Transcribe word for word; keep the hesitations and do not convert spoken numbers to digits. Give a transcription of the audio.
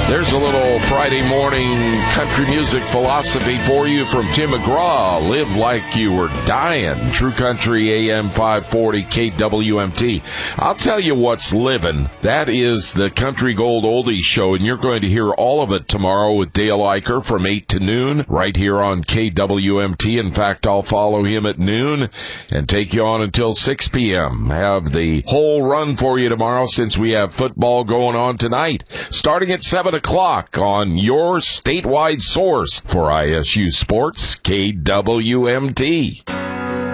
There's a little Friday morning country music philosophy for you from Tim McGraw. Live like you were dying. True Country A M five forty K W M T. I'll tell you what's living. That is the Country Gold Oldies Show, and you're going to hear all of it tomorrow with Dale Eicher from eight to noon right here on K W M T. In fact, I'll follow him at noon and take you on until six p.m. Have the whole run for you tomorrow since we have football going on tonight. Starting at seven o'clock on your statewide source for I S U Sports, K W M T.